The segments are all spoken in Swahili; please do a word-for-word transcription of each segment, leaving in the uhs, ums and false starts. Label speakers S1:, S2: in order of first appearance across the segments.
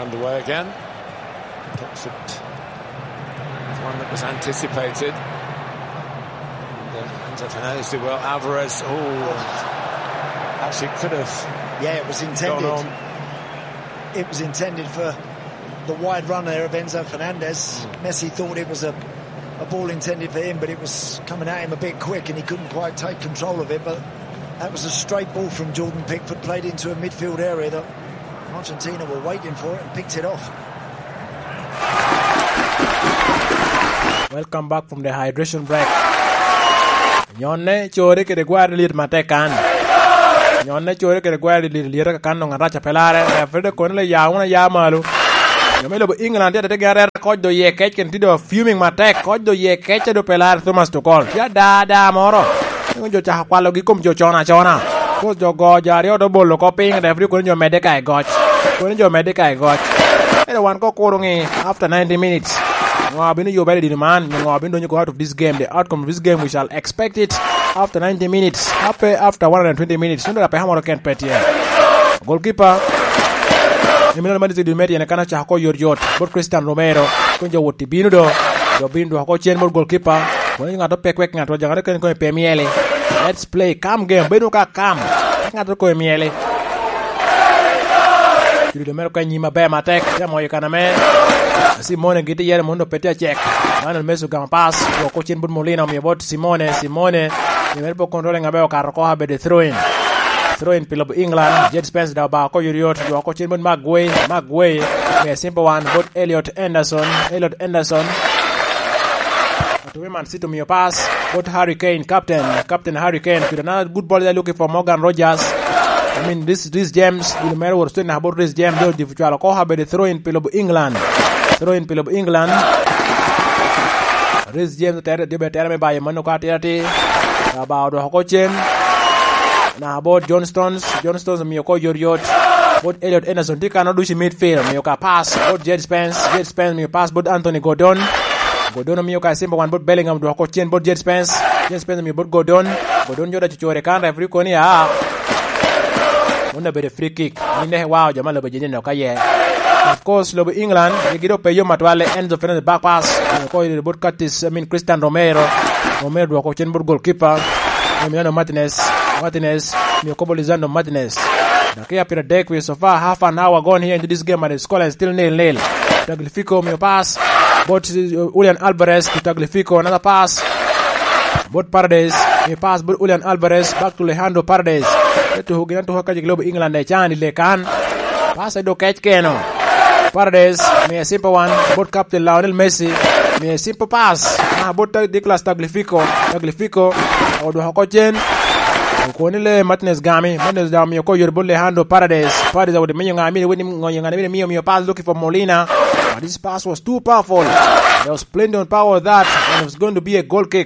S1: underway again. Pickford, one that was anticipated. And, uh, Enzo Fernandez did well. Alvarez, oh, actually could have.
S2: Yeah, it was intended. It was intended for the wide run there of Enzo Fernandez. Mm. Messi thought it was a, a ball intended for him, but it was coming at him a bit quick, and he couldn't quite take control of it. But that was a straight ball from Jordan Pickford, played into a midfield area that Argentina were waiting for it and picked it off.
S3: Welcome back from the hydration break. Nyonne chore ke de guardi lir matekan. Nyonne chore ke de guardi lir lir kan no ngara chapelare. Fede kon le ya una ya malu. Yomelo bo England ya de gare ko do ye kech ken tido fuming matek ko do ye kech do pelar Thomas Tuchel. Ya da da moro. Ngo cha kwalo gi kom jo chona chona. Ko jo go jario do bolo ko ping de fri ko nyo mede kai goch. Ko nyo mede kai goch. Ere wan ko korongi after ninety minutes. Ngabino you better man. Ngabino you go out of this game. The outcome of this game we shall expect it after ninety minutes. After after one hundred twenty minutes. Ndio pe hamoro ken pet here. Goalkeeper. Emiliano Martinez di meti anakana cha hako yoryot. Bot Cristiano Romero. Kunja woti binu do. Do binu hako chen bot goalkeeper. Wani ngato pekwek ngato jangare ken ko pe miele. Let's play calm game. Binu ka calm. Ngato ko miele. Di Romero ka nyima be matek. Ya moyo kana me. Simone giti yere mundo petia check. Manuel Messi gama pass. Yo coachin bud Molina mi bot Simone. Simone. Ni merpo control ngabe o karko habe de throw in. Throw in pilob England. Jet Spence da ba ko yuriot. Yo coachin bud Maguire. Maguire. Me simple one. Bot Elliot Anderson. Elliot Anderson. To Man City mi pass. Bot Harry Kane. Captain. Captain Harry Kane. With another good ball there looking for Morgan Rogers. I mean this this James. The matter was still about this James. Do the future ko habe de throw in pilob England. Throw in pilob England. Rhys James tere de betere me baye mano ka tere about hoko chen na about John Stones John Stones mi ko yoryot bot Elliot Anderson tika no do shi midfield mi ka pass bot Jet Spence Jet Spence mi pass bot Anthony Gordon Gordon mi ka simba one bot Bellingham do hoko chen bot Jet Spence Jet Spence mi bot Gordon Gordon joda chichore kan referee ko ni ah wona be free kick ni ne wow jamaa lo be jeni no ka ye. Of course, Lobo England, they get up a yom matwale Enzo Fernandez back pass. They call it about Curtis, I mean Christian Romero. Romero do ko chenbur goalkeeper. Emiliano Martinez, Martinez, mi ko Lisandro Martinez. Na kia pira deck we so far half an hour gone here into this game and the score is still nil nil. Taglifico mi pass. But Julian Alvarez to Taglifico another pass. But Paredes, mi pass but Julian Alvarez back to Alejandro Paredes. To huginan to hakaji Lobo England e chani le kan. Pass do catch keno. Paredes, me a simple one, bot captain Lionel Messi, me a simple pass, ah, bot Nicolas Tagliafico, Tagliafico, or do Hokochen, Conile Martinez Gami, Martinez down me, call your bully hand of Paredes, Paredes with the million I mean, winning on young and me, your pass looking for Molina, but this pass was too powerful. There was plenty of power of that, and it was going to be a goal kick.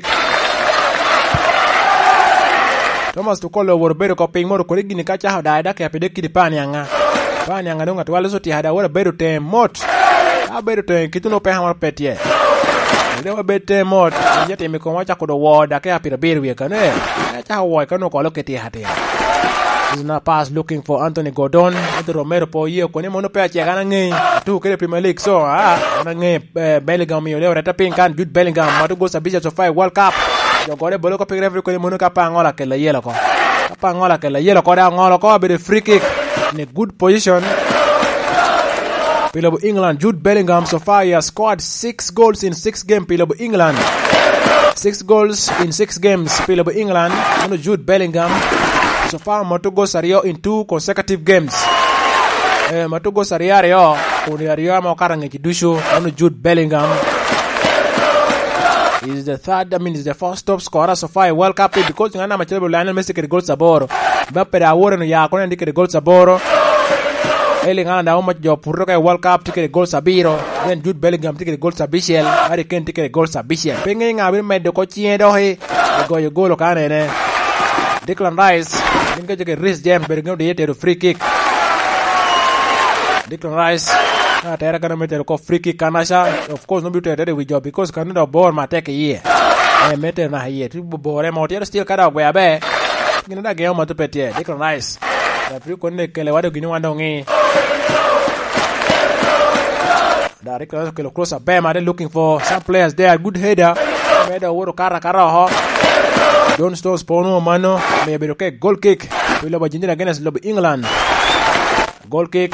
S3: Thomas Tuchel were better copying more, correcting the catch out, died, I kept the kid Panyanga. Pani anga nunga twale so ti hada wala bedo te mot a bedo te kituno pe hamar petie le wa bete mot yete mi ko wacha ko do woda ke apira beru ye kane cha wo kano ko loketi hate is na pass looking for Anthony Gordon and Romero po ye ko ne mono pe ache kana ngi tu ke Premier League so ah na ngi Bellingham yo le reta pin kan Jude Bellingham matu go sabija so five World Cup yo gore bolo ko pe referee ko ne mono ka pa ngola ke la yelo ko pa ngola ke la yelo ko da ngola ko be free kick in a good position. Pilobo England, Jude Bellingham so far he has scored six goals in six games. Pilobo England, six goals in six games. Pilobo England, you Jude Bellingham so far Matugo Sario in two consecutive games. Eh, Matugo Sario, Uriario Mokarang Kidushu, you Jude Bellingham. He's the third, I mean, he's the first top scorer so far in World Cup because you know, Lionel Messi get goal saboro. Mbappe da award no ya kona ndike goal saboro. Erling Haaland how much job purroka World Cup tike goal sabiro. Then Jude Bellingham tike goal sabishel. Harry Kane tike goal sabishel. Pengen ngabe medde ko chiedo he. Go yo goal kana ne. Declan Rice dinga jege Rhys James bergam de yete free kick. Declan Rice ah tera kana mete ko free kick kanasha. Of course no be to with job because Canada ball ma take here. Eh mete na here. Tu bore mo tera still kada gwe abe. Gina da game matu petie Declan Rice da free konne kele wado gini wando ngi Direct Kelo cross a Bema. They're looking for some players there. Good header. Made a word Kara Kara. John Stones Pono Mano. Maybe okay. Goal kick. We love Argentina against Lobby England. Goal kick.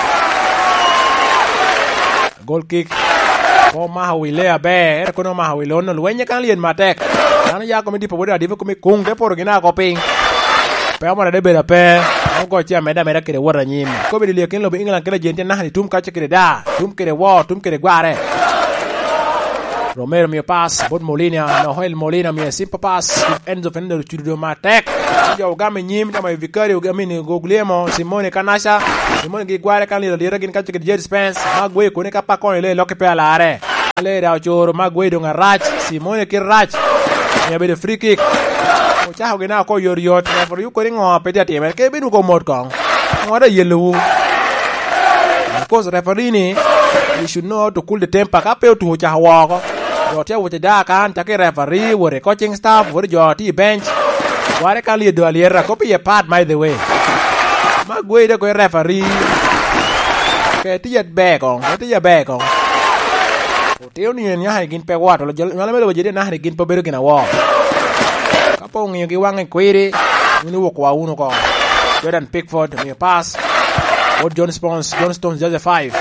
S3: Goal kick. Oh, Mahawilea Bear. Econo Mahawilon. When you can lead Matek. Nana Yakomiti Poda Divo Kung de Porgina copying. Pama de Beda Pair. I'm going to Meda Meda water and him. Kobe the King of England, Argentina, Tum Kachakida, Tum Kede War, Tum Kede Guare. Romero, me pass, but Molina, Noel Molina, me a simple pass. Ends of end to do my tech. Gami Nim, my Vicario, Gamini, Gogliemo, Simone Canasha, Simone Guare, can lead the Regan Kachak Jet Spence, Magway, Kunika Pacon, Locapelare. Laid out your Magway doing a ratch, Simone Kirach. Maybe the free kick. Cha ho na ko yor yot for you ko ngo pedia team ke binu ko mod kong ngoda yellow because referee ni you should know how to cool the temper ka pe to cha wa ko yo te wo te da kan ta ke referee wo coaching staff wo jo ti bench ware ka li do aliera ko pe part by the way ma gwe de ko referee ke ti yet be kong ti ya be kong o te ni nya ha gin pe wa to lo ngala me lo jide na ha gin pe beru gina wa Pong yung giwang ng query, minuwok wa uno ko. Jordan Pickford may pass. Or John Stones, John Stones just a five.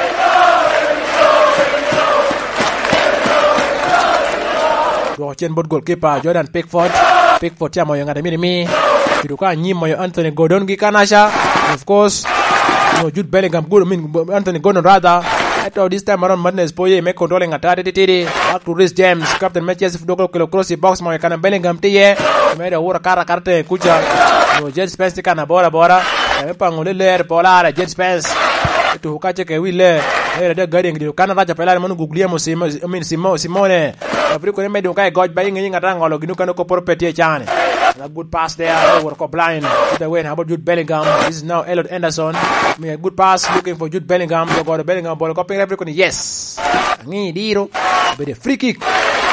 S3: Go chen bot goalkeeper Jordan Pickford. Pickford siya mo yung ada mini Kiruka nyim mo yung Anthony Gordon gikanasha. Of course, no Jude Bellingham good. I mean Anthony Gordon rather. Ito this time around Madness Poye make controlling attack titiri. Back to Reece James, captain matches Fudoko Kelo cross box mo yung Bellingham tiye. Made a war kara karte kucha no Jet Spence kana bora bora e pangole ler polare Jet Spence to hukache ke wile e de gadi ngi kana raja pelare manu guglia mo simo I mean simo simone afriko ne medu kai god bayi ngi ngata ngolo ginu kana ko porpeti chane a good pass there over ko blind the way how about Jude Bellingham this is now Elliot Anderson me a good pass looking for Jude Bellingham to go to Bellingham ball ko ping afriko yes ngi diro be the free kick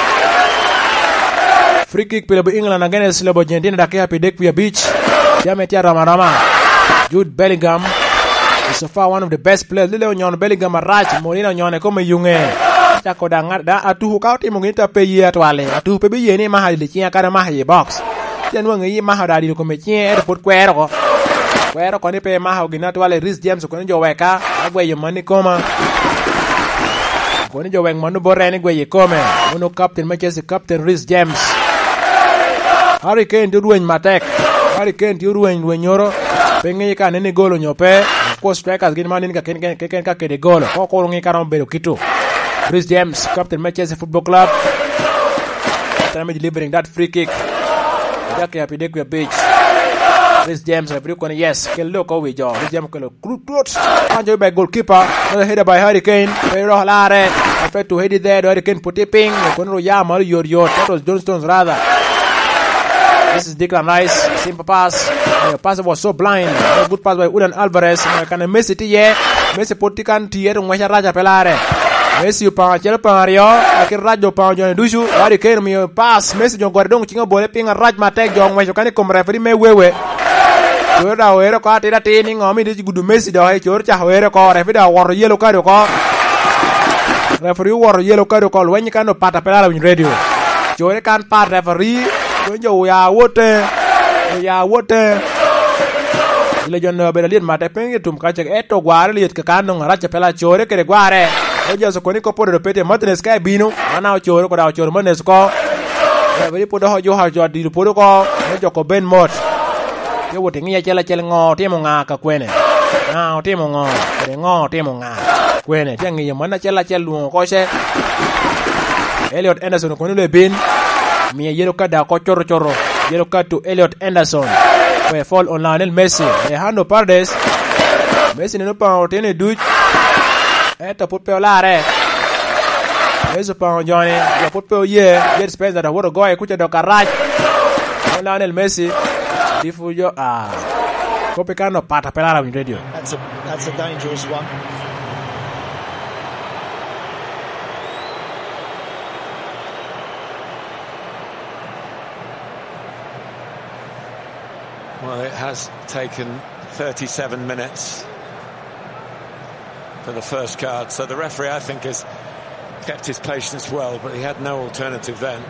S3: Free kick pila England against Lebo Argentina da kia pidek via beach. Jametia Ramarama. Jude Bellingham is so far one of the best players. Lile onyon Bellingham arach Molina onyon ko mayunge. Chako da ngada atu ka ti mungita pe ye atwale. Atu pe be ye ni mahali le chia kana mahali box. Tian wangi mahada di ko me chia e pot kwero ko. Kwero ko ni pe mahao gina atwale Reece James ko ni jo weka agwe ye mani koma. Ko ni jo weng manu borene gwe ye kome. Uno captain Manchester captain Reece James. Harry Kane di rueny matek. Harry Kane di rueny ruenyoro. Pengi ka nene golo nyope. Ko strikers gin manin ka ken ken ken ka kede golo. Ko ko ngi karam bedo kitu. Reece James, captain Manchester Football Club. Time delivering that free kick. Dake happy de ku beach. Reece James every corner yes. Kello ko we jo. Reece James kello close. Anjo by goalkeeper. Another header by Harry Kane. Pero halare. After to head it there. Harry Kane put it ping. Kono ya maru yor yor. That was John Stones rather. This is Declan Rice, simple pass. The pass was so blind. A good pass by Julian Alvarez. Can Messi tiye. Messi potikan tiye to ngwacha raja pelare. Messi pa chelo pa Rio. Akin rajo pa jone dushu. Harry Kane mi pass. Messi jon guardong chinga bole pinga raj matek jong ngwacha kan kom referee me wewe. Chora were ko atira tini ngomi di gudu Messi do hay chor cha were ko referee da woro yellow card ko. Referee woro yellow card ko wenyi kan pata pelala win radio. Chore kan pat referee Yo ya wote ya wote ile jonno be liet mate pengi tum ka chek eto gware liet ka kanu ngara pela chore kere gware o jeso koni ko podo pete Martinez ka binu ana o chore ko da chore Martinez ko e bari podo ho jo ha jo di podo ko e jo ko Ben Mot yo wote ngi ya chela chel ngo timo nga ka kwene na o timo ngo kere ngo timo nga kwene tengi yemana chela chel lu ko she Elliot Anderson ko le bin Mia yellow card da ko choro choro. Yellow card to Elliot Anderson. We fall on Lionel Messi. E hando Paredes. Messi no pa otene duch. Eto put pe olare. Eso pa Johnny. Ya put pe ye. Jet Spence da woro go e kucha do karaj. Lionel Messi. Difujo ah. Ko pe kano pata pelala win radio.
S2: That's a that's a dangerous one.
S1: Well, it has taken thirty-seven minutes for the first card, so the referee, I think, is kept his patience well, but he had no alternative then.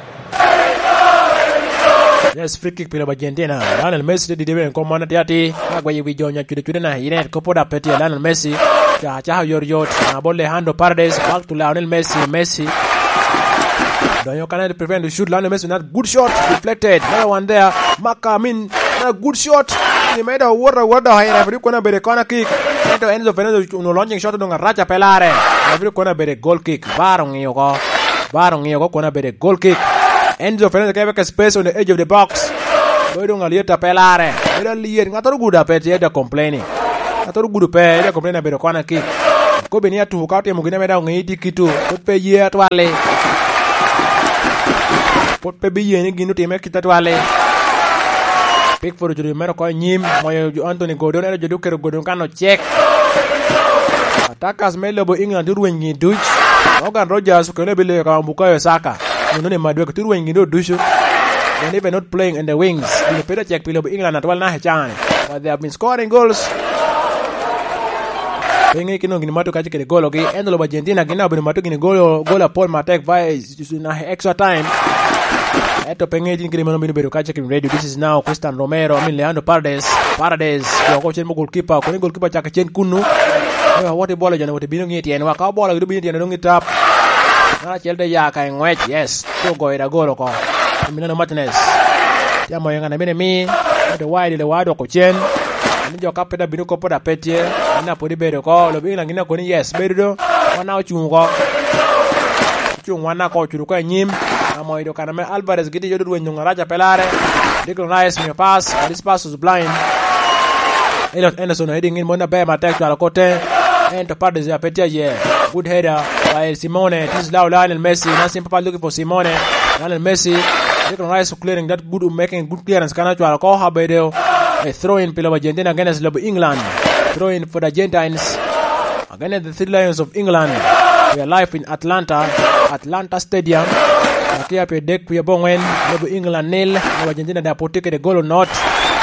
S3: Yes, free kick pila Argentina. Lionel Messi di debe ko mona tiati. Agwa yi jonya chude chude na ine ko poda peti Lionel Messi. Cha cha yor yot na bolle Hando Paredes back to Lionel Messi. Messi. Donyo can prevent the shoot. Lionel Messi not good shot deflected. Another one there. Maka Min a good shot. He made a water water high. Every corner be the corner kick. Ento Enzo Fernandez no launching shot donga racha pelare. Every corner be the goal kick. Barong yoko. Barong yoko corner be the goal kick. Enzo Fernandez gave a space on the edge of the box. Boy don't lieta pelare. Eda liet ngatoru guda peti eda complaining. Ngatoru gudu pe eda complaining about the corner kick. Ko benia tu hukati mugine meda ngiti kitu. Pot pe ye twale. Pot pe bi ye ni ginu time kita twale. Pick for the mero ko nyim moyo Anthony Gordon eda jodu kero Gordon kano check. Attackers mele bo England durwen ngi duch. Morgan Rogers ko ne bile ka Bukayo Saka. No ne madwe ko turwen ngi do dushu. They even not playing in the wings. In the period check pilo England at well na hechan. But they have been scoring goals. Pengi kino ngini matu kachi kede goal okay. Endolo Argentina kina bini matu kini goal goal Paul Matek via na extra time. Eto pengi jini kini mano bini beru kachi kini radio. This is now Cristian Romero. I mean Leandro Paredes. Paredes. Kwa kwa chen mo goalkeeper. Kuni goalkeeper chaka chen kunu. What a ball jana what binu ngiti en waka ball gitu binu tiana ngi tap. Na chelde ya ka ngwech. Yes. To go ida goal ko. Emiliano Martinez. Tiamo yanga na bine mi. The wide the wide ko chen. Ni jo kapeda binu ko poda petie. Na podi bedo ko lo binu ngina ko ni yes bedo. Wana ochungo. Chung wana ko churu ko nyim. Amo ido kaname Alvarez gidi jodu wenyo raja pelare. Declan Rice mi pass. This pass was blind. Elliot Anderson heading in Mona Bay attack to Alacote. And to Paredes ya petia ye. Good header by Simone. This is now Lionel Messi. Nothing Papa looking for Simone. Lionel Messi. Declan Rice clearing that good, making good clearance. Kana to Alacoha Bedeo. A throw in Pilo Argentina against Lobo England. Throw in for the Argentines. Against the Three Lions of England. We are live in Atlanta. Atlanta Stadium. Nakia pe dek pe bongwen. Lobo England nil. Lobo Argentina da potike the goal or not.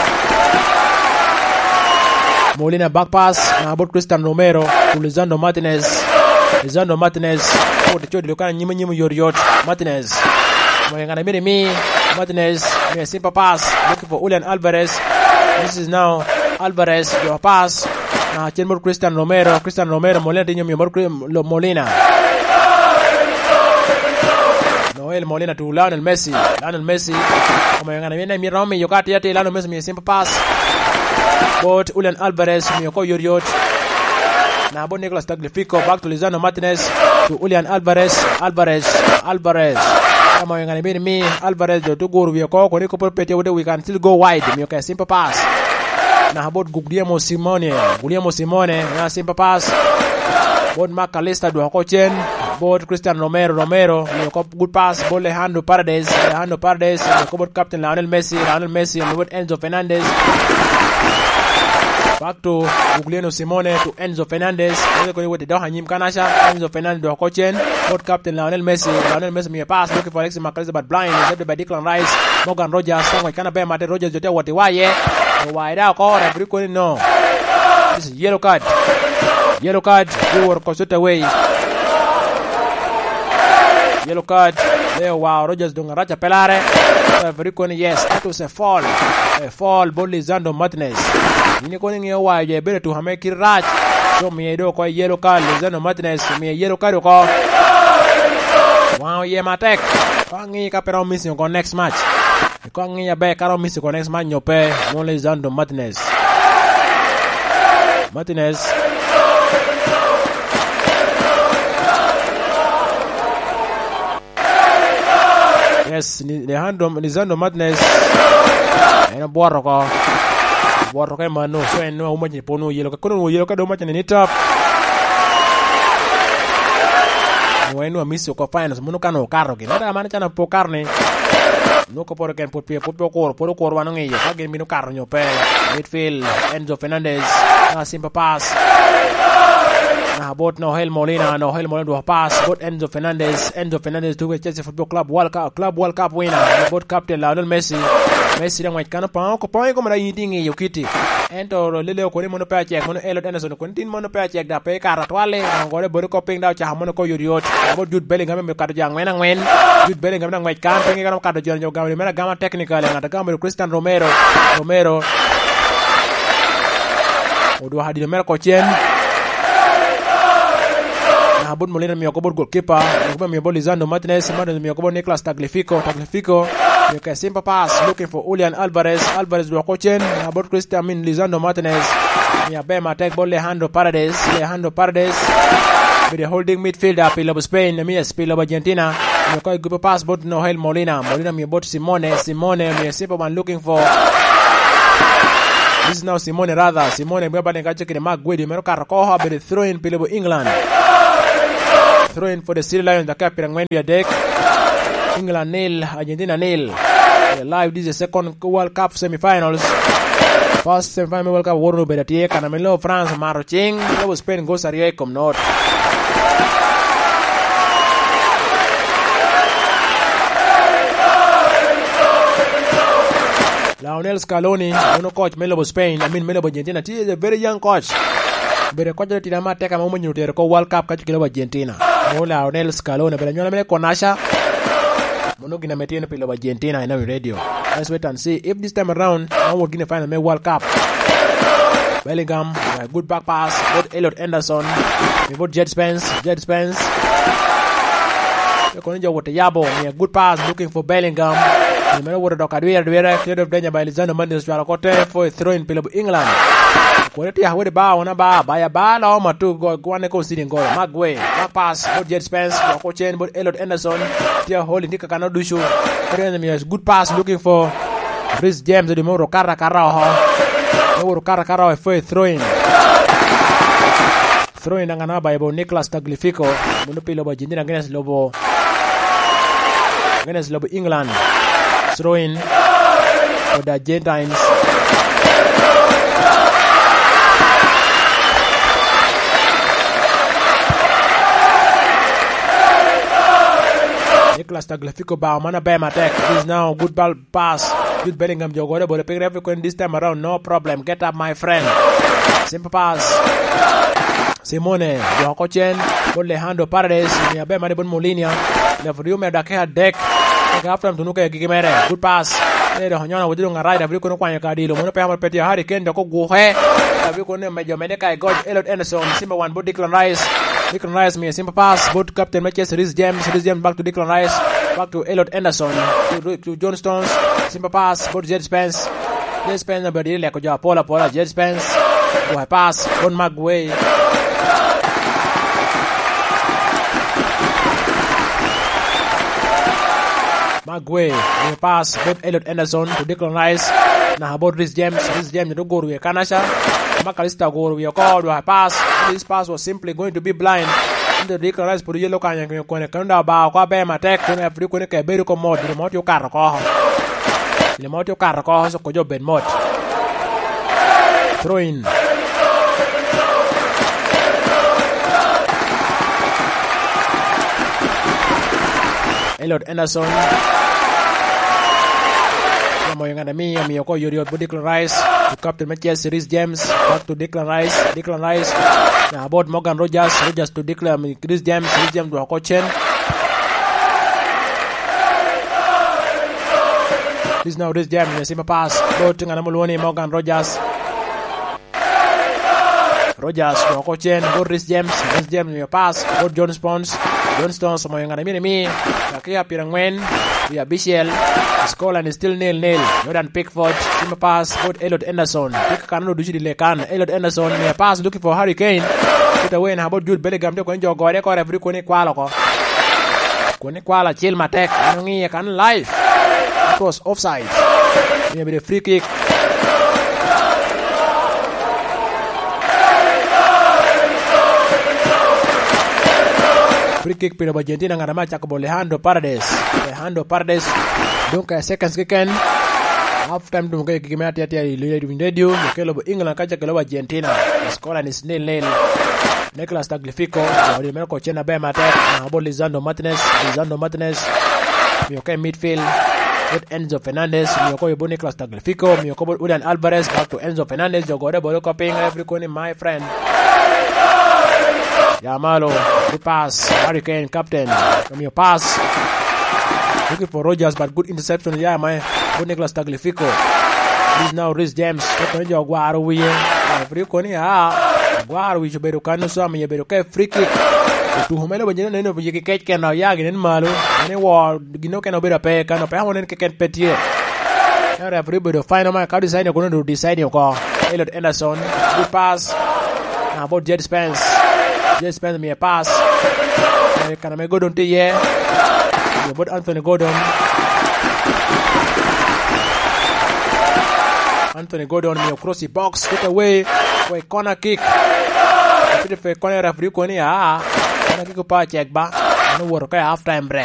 S3: Molina back pass na about Cristian Romero to Lisandro Martinez. Lisandro Martinez for the chodi lokana nyima nyima yoriot Martinez. Moyangana mire mi Martinez me simple pass looking for Julian Alvarez. This is now Alvarez your pass na chenmo Cristian Romero. Cristian Romero Molina tinyo mi Molina. Noel Molina to Lionel Messi. Lionel Messi moyangana mire mi Rami yokati yate Lionel Messi me simple pass. But Julian Alvarez miyoko yoriot na abo Nicolas Tagliafico back to Lisandro Martinez to Julian Alvarez Alvarez Alvarez kama yangani bini mi Alvarez do to guru miyoko ko niko pete wode we can still go wide miyoka simple pass na about Guglielmo Simone Guglielmo Simone na simple pass but McAllister do ko chen but Cristian Romero Romero miyoko good pass ball Hando Paredes Hando Paredes ko bot captain Lionel Messi Lionel Messi and with Enzo Fernandez. Back to Guglielmo Simone to Enzo Fernandez. With the Dohanyim Kanasha, Enzo Fernandez do Kochen, both captain Lionel Messi. Lionel Messi me pass looking for Alexis McAllister but blind. Intercepted by Declan Rice. Morgan Rogers. Sangwa kana be Mate Rogers jote what waye. Wide out call and Brico no. This is yellow card. Yellow card. You were considered away. Yellow card. There wow Rogers doing a racha pelare. Brico yes, that was a fall. A fall ball Lisandro Martinez. Ini ko ngi waje bere to hame kirach so mi do ko yellow card Lisandro Martinez mi yellow card ko wow ye matek ko ngi ka pero mission ko next match ko ngi ya be karo mission ko next match nyope mo Lisandro Martinez Martinez yes Lisandro Lisandro Martinez ena borro ko borro kay mano so eno uma ni pono yelo ka kono yelo ka do macha ni tap bueno amiso ko finance muno kano carro que nada mana chana po carne no ko por ken por pie por por por por wano ngi ka gen mino carro nyo pe midfield Enzo Fernandez na simple pass na bot no Hel Molina no Hel Molina do pass bot Enzo Fernandez Enzo Fernandez to Chelsea Football Club World Cup Club World Cup winner bot captain Lionel Messi Messi dan white kana pa ko pa ko mara yingi yokiti ento lele ko ni mono pa check mono Elliot Anderson ko tin mono pa check da pe kara twale ngore bor ko ping daw cha mono ko yuriot abo Jude Bellingham me kado jang mena ngwen Jude Bellingham na ngwet kan pengi kan kado jon joga mena gama technical ngata gama Christian Romero Romero odo hadi mera ko chen na abud Molina mi ko bor goalkeeper ko mi bol Lisandro Martinez Martinez mi ko bor Nicolas Tagliafico Tagliafico you can simple pass looking for Julian Alvarez Alvarez do ko chen na abud Christian min Lisandro Martinez mi abema take ball Alejandro Paredes Alejandro Paredes with the holding midfielder Pilo Spain mi Pilo Argentina mi ko good pass but no Noel Molina Molina mi bot Simone Simone mi simple man looking for this is now Simone rather Simone baba lenga check the mark Guidi mero karko ha be throw in Pilo England throw in for the City Lions the captain when they deck England nil Argentina nil live this is the second World Cup semi-finals first semi-final World Cup World Cup tie Canamelo France Maroching luego Spain gozaría como not Lionel Scaloni uno coach Melo Spain I mean Melo Argentina he is a very young coach bere coach de tirama teka mo nyuter ko World Cup ka chikilo Argentina mo Lionel Scaloni bere nyola mele konasha mono gina metino pilo Argentina in our radio let's wait and see if this time around I will gonna find a World Cup Bellingham a good back pass both Elliot Anderson both Jet Spence Jet Spence Konja wote yabo a good pass looking for Bellingham Nimero wote doka duera duera cleared of danger by Lisandro Martinez to Alakote for a throw in pilo England Kweleti ya hwede ba wana ba baya ba la oma tu go gwane ko sitting goal Magway back pass both Jet Spence wako chen both Elliot Anderson tia holding tika kana dushu Korean good pass looking for Chris James de Moro Kara Karaho Moro Kara Karaho for a throw in throw in ngana ba yebo Nicolas Tagliafico muno pilo ba Argentina against Lobo against Lobo England throw in for the Argentines Nicolas Tagliafico ba mana bema attack this is now good ball pass Jude Bellingham jogore but pick every coin this time around no problem get up my friend simple pass Simone Joko Chen Alejandro Paredes ni abema ni bon Molina na video me dakika deck after mtunuka gigimere good pass Nero hanyona wadiru ngarai da viko no kwanya kadilo mono pe hamal peti Harry Kane ko guhe da viko ne mejo medeka God Elliot Anderson Simba one both Declan Rice Declan Rice me simple pass both captain matches Reece James Reece James back to Declan Rice back to Elliot Anderson to, to John Stones simple pass both Jet Spence Jet Spence badi le ko ja pola pola Jet Spence go pass on Magway Magway ni pass both Elliot Anderson to Declan Rice na about Reece James Reece James do go we kanasha Makalista go we called wa pass this pass was simply going to be blind the Declan Rice put yellow kanya ko ne kanda ba kwa be matek ko ne Africa ne ke beru ko mod remote yo kar ko remote yo kar ko so ko jo ben mod throw in Elliot Anderson mo yung anami mi ko yuri od Declan Rice to captain matches Reece James back to Declan Rice Declan Rice na about Morgan Rogers Rogers to Declan Reece James Reece James do ko chen this now Reece James ni simple pass do tinga na muloni Morgan Rogers Rogers do ko chen do Reece James Reece James ni pass do John Stones John Stones mo yung anami mi kakia pirangwen via Bichel Scotland is still nil nil Jordan Pickford simple pass both Elliot Anderson pick kanano dushi dile kan Elliot Anderson me pass looking for Harry Kane put away na about Jude Bellingham to ko njo gore ko referee ko ni kwala ko ko ni kwala chill matek ngi kan live it was offside maybe the free kick free kick pira Argentina ngana macha ko Alejandro Paredes Alejandro Paredes donc seconds kicken half time dum kay gimati ati radio kelo England kacha kelo Argentina Scotland is nil nil Nicolas Tagliafico wali meko chena be mate na bo Lisandro Martinez Lisandro Martinez mi okay midfield with Enzo Fernandez, Miyoko Ibu Nicolas Tagliafico, Miyoko Julian Alvarez, back to Enzo Fernandez, Jogore Bolo copying every corner, my friend. Yamalo, good pass, Harry Kane, captain, from your pass. Looking for Rogers, but good interception, yeah, my good Nicolas Tagliafico. He's now Rhys James, Totono Jaguaro, we every corner, ah, Jaguaro, we should be Lucano, so I'm a free kick. To Homelo, but you know, you can get now Yagin and Malu, any war, you know, cannot be a pay, cannot pay one and can petier. Now, everybody final my card design, you're going to decide your call. Elliot Anderson, good pass. Now, about Jed Spence. Jed Spence, me a pass. Can I make good on to ye? About Anthony Gordon. Anthony Gordon, me across the box, get away, for a corner kick. If a corner referee, ah. Kita pa check ba ano work kay half time break